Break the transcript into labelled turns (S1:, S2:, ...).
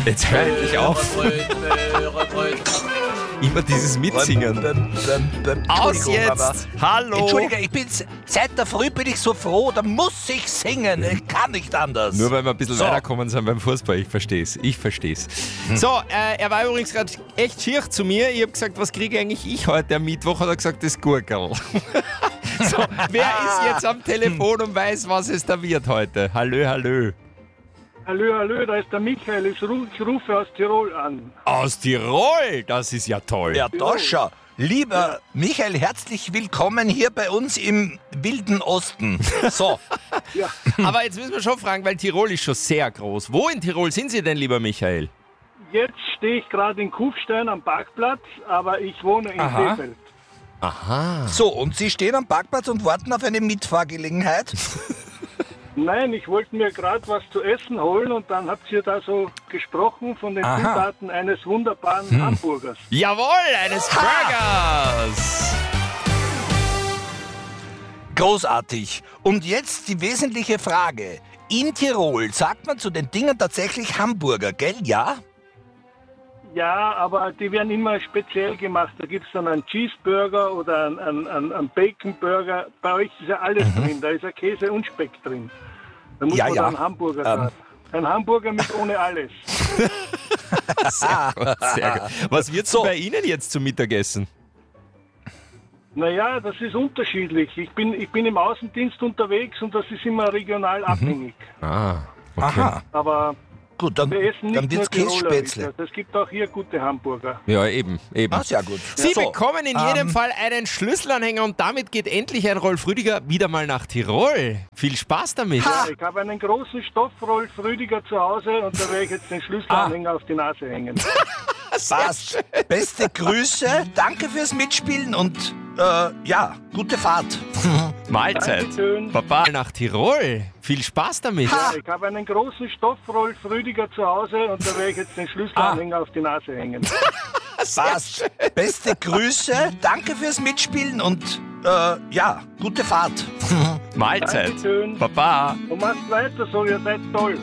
S1: Jetzt hör endlich auf. Immer dieses Mitsingen. Aus jetzt! Hallo!
S2: Entschuldige, seit der Früh bin ich so froh, da muss ich singen. Ich kann nicht anders.
S1: Nur weil wir ein bisschen weiterkommen sind beim Fußball, ich versteh's. So, er war übrigens gerade echt schier zu mir. Ich habe gesagt, was kriege eigentlich ich heute am Mittwoch? Hat er gesagt, das Gurkerl. So, wer ist jetzt am Telefon und weiß, was es da wird heute? Hallö.
S3: Hallo, da ist der Michael. Ich rufe aus Tirol an.
S1: Aus Tirol? Das ist ja toll.
S2: Ja, Doscher. Lieber Michael, herzlich willkommen hier bei uns im wilden Osten. So.
S3: Ja.
S1: Aber jetzt müssen wir schon fragen, weil Tirol ist schon sehr groß. Wo in Tirol sind Sie denn, lieber Michael?
S3: Jetzt stehe ich gerade in Kufstein am Parkplatz, aber ich wohne in Seefeld.
S1: Aha.
S2: So, und Sie stehen am Parkplatz und warten auf eine Mitfahrgelegenheit?
S3: Nein, ich wollte mir gerade was zu essen holen und dann habt ihr da so gesprochen von den Zutaten eines wunderbaren Hamburgers.
S1: Jawohl, eines Burgers.
S2: Großartig. Und jetzt die wesentliche Frage. In Tirol sagt man zu den Dingen tatsächlich Hamburger, gell? Ja?
S3: Ja, aber die werden immer speziell gemacht. Da gibt es dann einen Cheeseburger oder einen Baconburger. Bei euch ist ja alles drin. Da ist ja Käse und Speck drin. Da muss man dann Hamburger sagen. Ein Hamburger mit ohne alles.
S1: Sehr gut. Was wird so bei Ihnen jetzt zum Mittagessen?
S3: Naja, das ist unterschiedlich. Ich bin im Außendienst unterwegs und das ist immer regional abhängig.
S1: Ah, okay.
S2: Aha.
S3: Aber
S2: Gut, dann
S3: wir essen nicht nur
S2: wird's
S3: Tiroler.
S2: Kässpätzle.
S3: Es gibt auch hier gute Hamburger.
S1: Ja, eben.
S2: Ah, sehr gut.
S1: Sie
S2: So,
S1: bekommen in jedem Fall einen Schlüsselanhänger und damit geht endlich ein Rolf Rüdiger wieder mal nach Tirol. Viel Spaß damit.
S3: Ich habe einen großen Stoff-Rolf Rüdiger zu Hause und da werde ich jetzt den Schlüsselanhänger auf die Nase hängen.
S2: passt. Beste Grüße, danke fürs Mitspielen und gute Fahrt.
S1: Mahlzeit.
S3: Dankeschön.
S1: Baba nach Tirol. Viel Spaß damit.
S3: Ich habe einen großen Stoff-Rolf Rüdiger zu Hause und da werde ich jetzt den Schlüsselanhänger auf die Nase hängen.
S2: Passt. Beste Grüße, danke fürs Mitspielen und gute Fahrt.
S1: Mahlzeit.
S3: Dankeschön.
S1: Baba.
S3: Und macht weiter so, ihr seid toll.